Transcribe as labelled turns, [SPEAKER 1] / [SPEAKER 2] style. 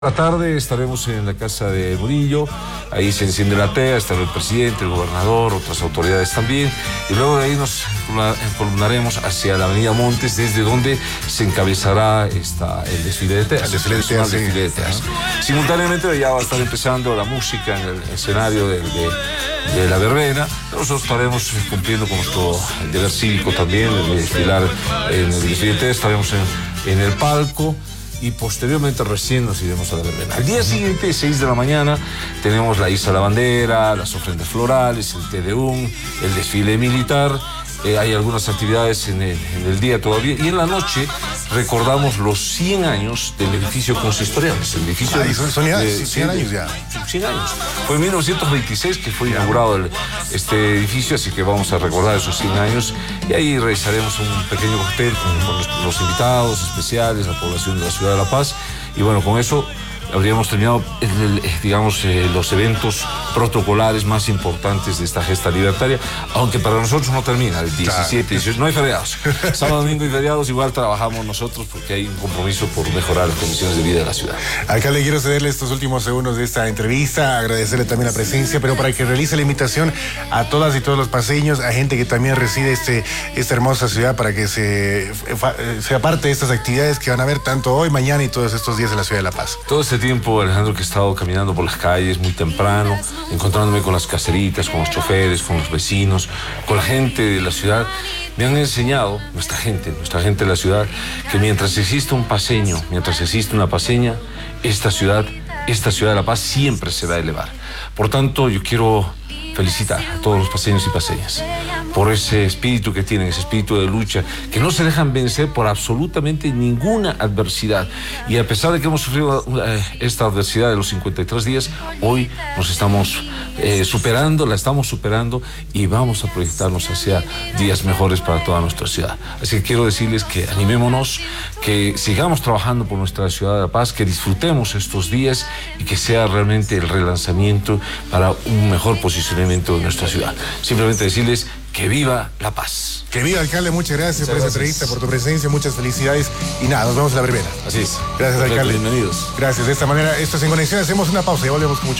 [SPEAKER 1] La tarde estaremos en la casa de Murillo, ahí se enciende la tea, estará el presidente, el gobernador, otras autoridades también, y luego de ahí nos columnaremos hacia la avenida Montes, desde donde se encabezará el desfile de teas.
[SPEAKER 2] El desfile de teas.
[SPEAKER 1] Simultáneamente ya va a estar empezando la música en el escenario de la verbena. Nosotros estaremos cumpliendo con nuestro deber cívico también, de desfilar en el desfile de teas, estaremos en el palco. Y posteriormente recién nos iremos a la verbena. Al día siguiente, 6 de la mañana, tenemos la Iza a la bandera, las ofrendas florales, el Te Deum, el desfile militar. Hay algunas actividades en el día todavía. Y en la noche recordamos los 100 años del edificio consistorial. El edificio
[SPEAKER 2] son 100 años ya.
[SPEAKER 1] 100 años. Fue en 1926 que fue inaugurado este edificio, así que vamos a recordar esos 100 años. Y ahí realizaremos un pequeño cóctel con los invitados especiales, la población de la ciudad de La Paz. Y bueno, con eso habríamos terminado, los eventos protocolares más importantes de esta gesta libertaria, aunque para nosotros no termina el 17, 18, no hay feriados. Sábado, domingo y feriados igual trabajamos nosotros porque hay un compromiso por mejorar las condiciones de vida de la ciudad.
[SPEAKER 2] Alcalde, quiero cederle estos últimos segundos de esta entrevista, agradecerle también la presencia, pero para que realice la invitación a todas y todos los paseños, a gente que también reside esta hermosa ciudad, para que sea parte de estas actividades que van a ver tanto hoy, mañana y todos estos días en la ciudad de La Paz.
[SPEAKER 1] Todo este tiempo, Alejandro, que he estado caminando por las calles muy temprano, encontrándome con las caseritas, con los choferes, con los vecinos, con la gente de la ciudad, me han enseñado, nuestra gente de la ciudad, que mientras existe un paseño, mientras existe una paseña, esta ciudad de La Paz siempre se va a elevar. Por tanto, yo quiero felicitar a todos los paseños y paseñas por ese espíritu que tienen, ese espíritu de lucha, que no se dejan vencer por absolutamente ninguna adversidad. Y a pesar de que hemos sufrido esta adversidad de los 53 días, hoy nos estamos la estamos superando y vamos a proyectarnos hacia días mejores para toda nuestra ciudad. Así que quiero decirles que animémonos, que sigamos trabajando por nuestra ciudad de La Paz, que disfrutemos estos días y que sea realmente el relanzamiento para un mejor posicionamiento de nuestra ciudad. Simplemente decirles que viva La Paz.
[SPEAKER 2] Que viva, alcalde, muchas gracias por esta entrevista, por tu presencia, muchas felicidades y nada, nos vemos en la verbena.
[SPEAKER 1] Así es.
[SPEAKER 2] Gracias, alcalde.
[SPEAKER 1] Bienvenidos.
[SPEAKER 2] Gracias, de esta manera, esto es En Conexión, hacemos una pausa y volvemos con mucho más.